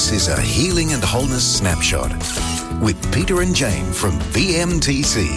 This is a Healing and Wholeness Snapshot with Peter and Jane from VMTC.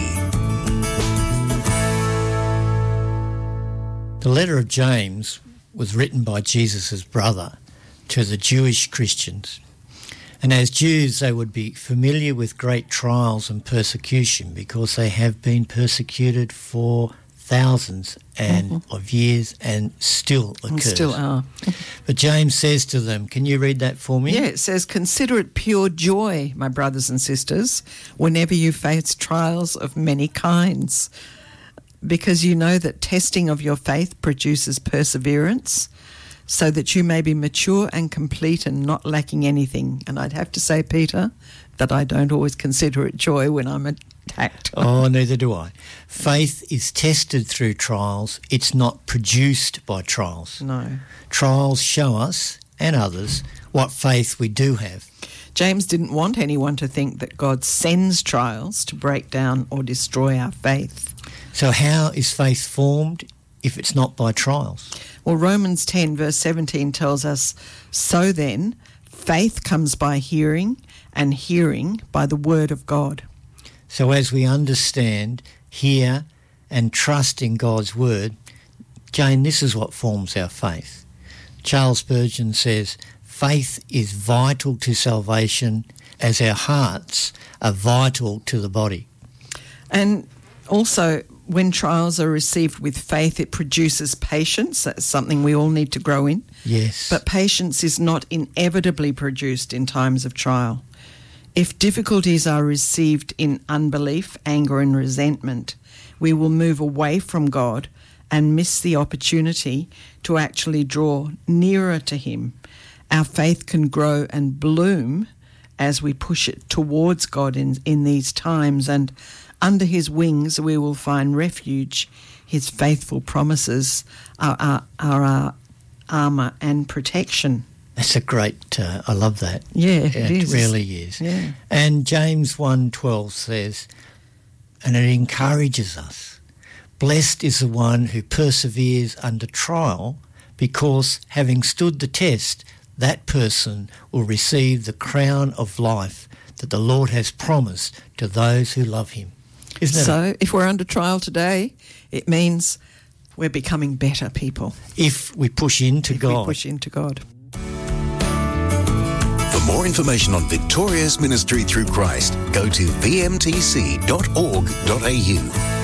The letter of James was written by Jesus' brother to the Jewish Christians. And as Jews, they would be familiar with great trials and persecution because they have been persecuted for thousands of years and still occurs. And still are. But James says to them, can you read that for me? Yeah, it says, "Consider it pure joy, my brothers and sisters, whenever you face trials of many kinds, because you know that testing of your faith produces perseverance, so that you may be mature and complete and not lacking anything." And I'd have to say, Peter, that I don't always consider it joy when I'm attacked. Oh, neither do I. Faith is tested through trials. It's not produced by trials. No. Trials show us and others what faith we do have. James didn't want anyone to think that God sends trials to break down or destroy our faith. So how is faith formed if it's not by trials? Well, Romans 10 verse 17 tells us, "So then, faith comes by hearing, and hearing by the word of God." So as we understand, hear and trust in God's word, Jane, this is what forms our faith. Charles Spurgeon says, faith is vital to salvation as our hearts are vital to the body. And also, when trials are received with faith, it produces patience. That's something we all need to grow in. Yes. But patience is not inevitably produced in times of trial. If difficulties are received in unbelief, anger and resentment, we will move away from God and miss the opportunity to actually draw nearer to Him. Our faith can grow and bloom as we push it towards God in these times, and under His wings we will find refuge. His faithful promises are our armour and protection. That's a great, I love that. Yeah, it is. It really is. Yeah. And James 1:12 says, and it encourages us, "Blessed is the one who perseveres under trial, because having stood the test, that person will receive the crown of life that the Lord has promised to those who love Him." Isn't it? So if we're under trial today, it means we're becoming better people. If we push into God. We push into God. For more information on Victoria's ministry through Christ, go to vmtc.org.au.